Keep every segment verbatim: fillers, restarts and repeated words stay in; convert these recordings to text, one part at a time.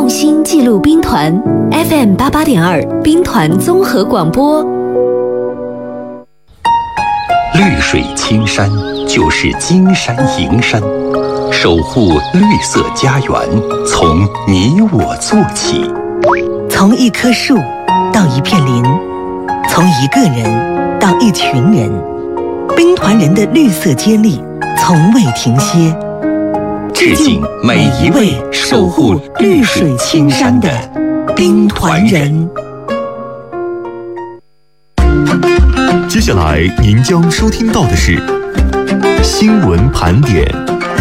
用心记录兵团 F M 八八点二兵团综合广播。 绿水青山就是金山银山，守护绿色家园，从你我做起。 从一棵树到一片林，从一个人到一群人，兵团人的绿色接力从未停歇。 致敬每一位守护绿水青山的兵团人。 接下来您将收听到的是新闻盘点。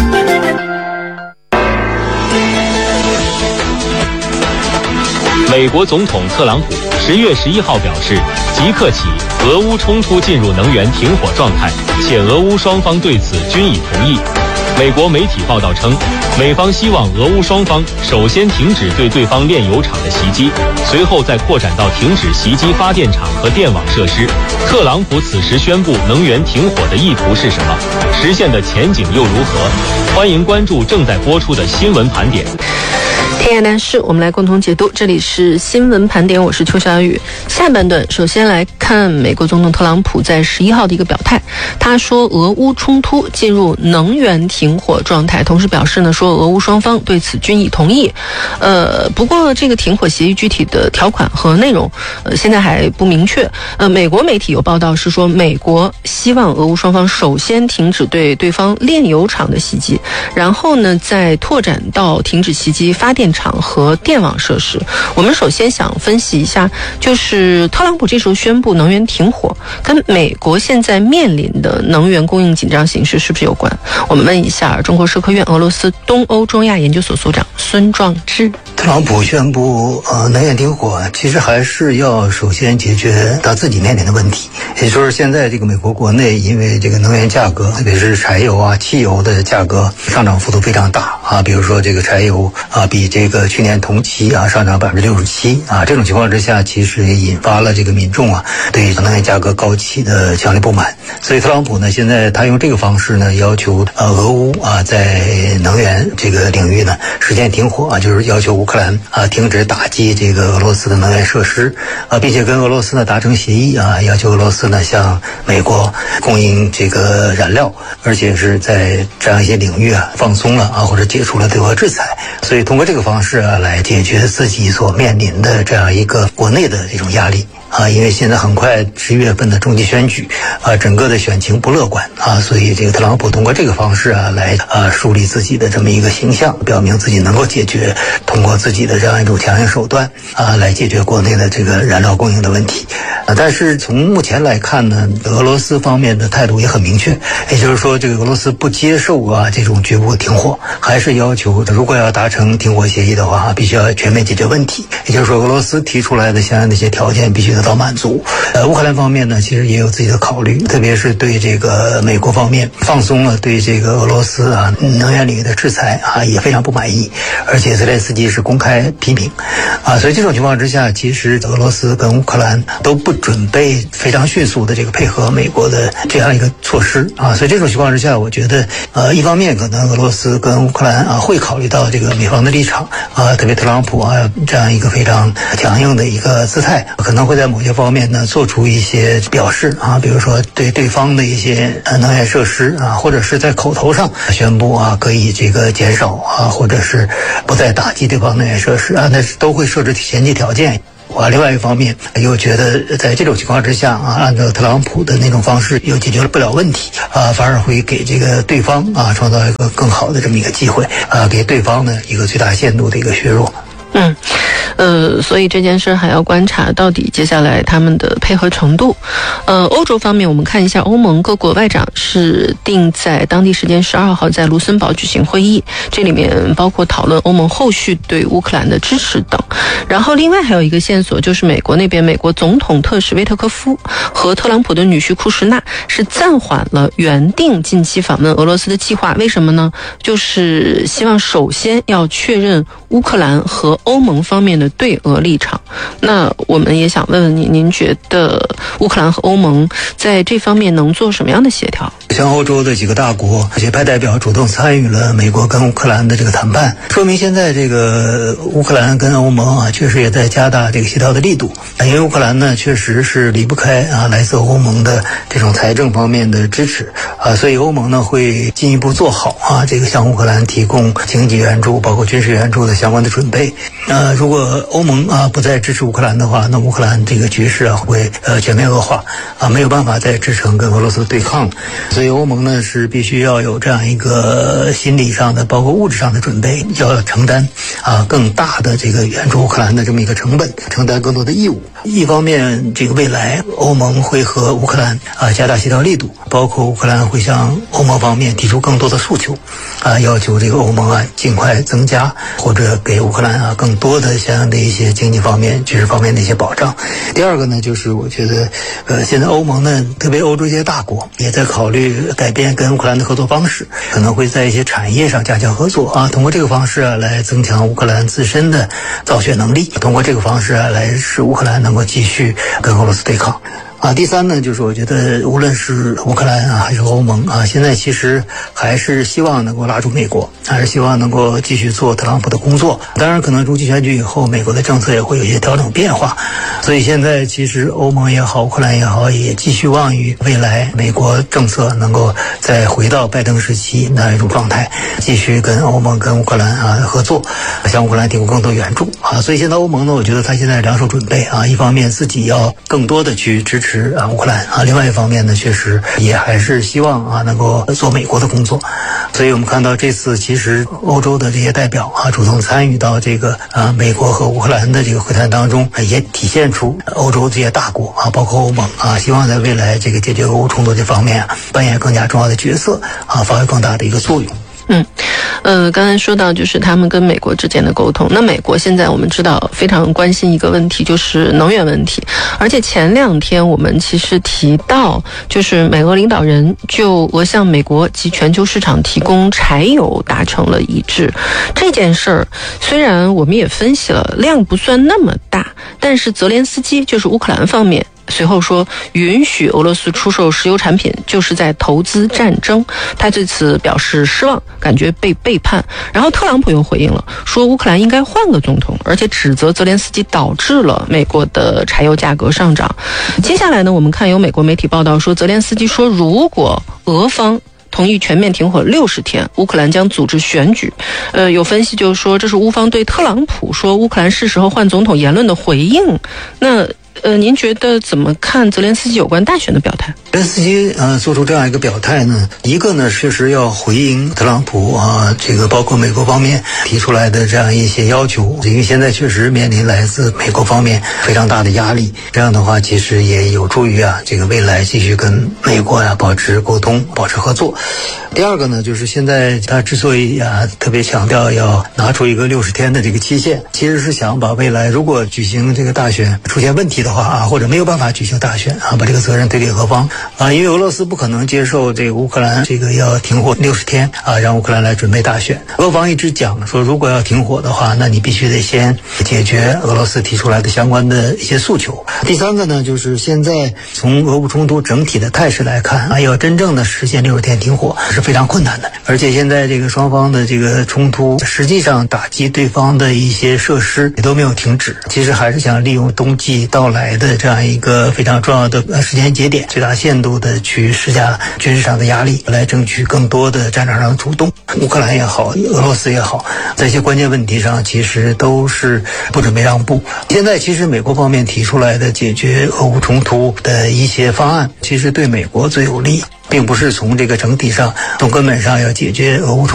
美国总统特朗普十月十一号表示，即刻起，俄乌冲突进入能源停火状态，且俄乌双方对此均已同意。美国媒体报道称，美方希望俄乌双方首先停止对对方炼油厂的袭击，随后再扩展到停止袭击发电厂和电网设施。特朗普此时宣布能源停火的意图是什么？实现的前景又如何？欢迎关注正在播出的新闻盘点。 天涯难事，我们来共同解读。这里是新闻盘点，我是邱小雨。下半段首先来看美国总统特朗普在十一号的一个表态，他说俄乌冲突进入能源停火状态，同时表示呢说俄乌双方对此均已同意。呃，不过这个停火协议具体的条款和内容，呃，现在还不明确。呃，美国媒体有报道是说，美国希望俄乌双方首先停止对对方炼油厂的袭击，然后呢再拓展到停止袭击发电厂和电网设施。我们首先想分析一下，就是特朗普这时候宣布能源停火，跟美国现在面临的能源供应紧张形势是不是有关？我们问一下中国社科院俄罗斯东欧中亚研究所所长孙壮之。 特朗普宣布呃能源停火，其实还是要首先解决他自己面临的问题，也就是现在这个美国国内因为这个能源价格，特别是柴油啊、汽油的价格上涨幅度非常大啊，比如说这个柴油啊比这个去年同期啊上涨百分之六十七啊，这种情况之下，其实也引发了这个民众啊对能源价格高企的强烈不满。所以特朗普呢，现在他用这个方式呢，要求呃俄乌啊在能源这个领域呢实现停火啊，就是要求乌克兰啊停止打击这个俄罗斯的能源设施啊，并且跟俄罗斯呢达成协议啊，要求俄罗斯呢向美国供应这个燃料，而且是在这样一些领域啊放松了啊，或者解除了对俄制裁。所以通过这个方式啊来解决自己所面临的这样一个国内的这种压力。啊，因为现在很快十一月份的中期选举，啊，整个的选情不乐观啊，所以这个特朗普通过这个方式啊，来啊树立自己的这么一个形象，表明自己能够解决，通过自己的这样一种强硬手段啊，来解决国内的这个燃料供应的问题。啊，但是从目前来看呢，俄罗斯方面的态度也很明确，也就是说，这个俄罗斯不接受啊这种局部停火，还是要求如果要达成停火协议的话，必须要全面解决问题。也就是说，俄罗斯提出来的相应的一些条件必须得到满足。呃，乌克兰方面呢，其实也有自己的考虑，特别是对这个美国方面放松了对这个俄罗斯啊能源领域的制裁啊，也非常不满意，而且泽连斯基是公开批评啊，所以这种情况之下，其实俄罗斯跟乌克兰都不准备非常迅速的这个配合美国的这样一个措施啊，所以这种情况之下，我觉得呃，一方面可能俄罗斯跟乌克兰啊会考虑到这个美方的立场啊，特别特朗普啊这样一个非常强硬的一个姿态，可能会在某些方面呢做出一些表示啊，比如说对对方的一些呃能源设施啊，或者是在口头上宣布啊可以这个减少啊，或者是不再打击对方能源设施啊，那都会设置前提条件。啊，另外一方面又觉得在这种情况之下啊，按照特朗普的那种方式又解决了不了问题啊，反而会给这个对方啊创造一个更好的这么一个机会啊，给对方呢一个最大限度的一个削弱。 嗯，呃，所以这件事还要观察到底接下来他们的配合程度。呃，欧洲方面，我们看一下欧盟各国外长是定在当地时间十二号在卢森堡举行会议，这里面包括讨论欧盟后续对乌克兰的支持等。然后另外还有一个线索，就是美国那边美国总统特使威特科夫和特朗普的女婿库什纳是暂缓了原定近期访问俄罗斯的计划。为什么呢？就是希望首先要确认乌克兰和欧盟方面的对俄立场。那我们也想问问您，您觉得乌克兰和欧盟在这方面能做什么样的协调？ 像欧洲的几个大国学派代表主动参与了美国跟乌克兰的这个谈判，说明现在这个乌克兰跟欧盟啊，确实也在加大这个协调的力度。因为乌克兰呢，确实是离不开啊来自欧盟的这种财政方面的支持啊，所以欧盟呢会进一步做好啊这个向乌克兰提供经济援助，包括军事援助的相关的准备。呃，如果欧盟啊不再支持乌克兰的话，那乌克兰这个局势啊会呃全面恶化啊，没有办法再支撑跟俄罗斯对抗。所以欧盟呢是必须要有这样一个心理上的，包括物质上的准备，要承担啊更大的这个援助乌克兰的这么一个成本，承担更多的义务。一方面，这个未来欧盟会和乌克兰啊加大协调力度，包括乌克兰会向欧盟方面提出更多的诉求，啊，要求这个欧盟啊尽快增加或者给乌克兰啊更多的相应的一些经济方面、军事方面的一些保障。第二个呢，就是我觉得，呃，现在欧盟呢，特别欧洲这些大国也在考虑改变跟乌克兰的合作方式，可能会在一些产业上加强合作啊，通过这个方式啊来增强乌克兰自身的造血能力，通过这个方式啊来使乌克兰能够继续跟俄罗斯对抗。啊，第三呢，就是我觉得无论是乌克兰啊还是欧盟啊，现在其实还是希望能够拉住美国，还是希望能够继续做特朗普的工作。当然，可能中期选举以后，美国的政策也会有一些调整变化。所以现在其实欧盟也好，乌克兰也好，也寄希望于未来美国政策能够再回到拜登时期那一种状态，继续跟欧盟跟乌克兰啊合作，向乌克兰提供更多援助啊。所以现在欧盟呢，我觉得他现在两手准备啊，一方面自己要更多的去支持。支啊乌克兰啊，另外一方面呢，确实也还是希望啊能够做美国的工作，所以我们看到这次其实欧洲的这些代表啊主动参与到这个啊美国和乌克兰的这个会谈当中，也体现出欧洲这些大国啊，包括欧盟啊，希望在未来这个解决俄乌冲突这方面啊扮演更加重要的角色啊，发挥更大的一个作用。 嗯，呃，刚才说到就是他们跟美国之间的沟通。那美国现在我们知道非常关心一个问题，就是能源问题。而且前两天我们其实提到，就是美俄领导人就俄向美国及全球市场提供柴油达成了一致。这件事儿虽然我们也分析了量不算那么大，但是泽连斯基就是乌克兰方面随后说，允许俄罗斯出售石油产品就是在投资战争，他对此表示失望，感觉被背叛。然后特朗普又回应了，说乌克兰应该换个总统，而且指责泽连斯基导致了美国的柴油价格上涨。接下来呢，我们看有美国媒体报道说，泽连斯基说，如果俄方同意全面停火六十天，乌克兰将组织选举。呃，有分析就是说，这是乌方对特朗普说乌克兰是时候换总统言论的回应。那呃，您觉得怎么看泽连斯基有关大选的表态？ 泽连斯基呃做出这样一个表态呢，一个呢确实要回应特朗普啊，这个包括美国方面提出来的这样一些要求，因为现在确实面临来自美国方面非常大的压力，这样的话其实也有助于啊这个未来继续跟美国啊保持沟通、保持合作。第二个呢，就是现在他之所以啊特别强调要拿出一个六十天的这个期限，其实是想把未来如果举行这个大选出现问题的话啊，或者没有办法举行大选啊，把这个责任推给俄方啊，因为俄罗斯不可能接受这个乌克兰这个要停火六十天啊，让乌克兰来准备大选。俄方一直讲说，如果要停火的话，那你必须得先解决俄罗斯提出来的相关的一些诉求。第三个呢，就是现在从俄乌冲突整体的态势来看啊，要真正的实现六十天停火是非常困难的，而且现在这个双方的这个冲突实际上打击对方的一些设施也都没有停止，其实还是想利用冬季到来的这样一个非常重要的时间节点，最大限度的去施加军事上的压力，来争取更多的战场上的主动。乌克兰也好，俄罗斯也好，在一些关键问题上其实都是不准备让步。现在其实美国方面提出来的解决俄乌冲突的一些方案，其实对美国最有利，并不是从这个整体上从根本上要解决俄乌冲突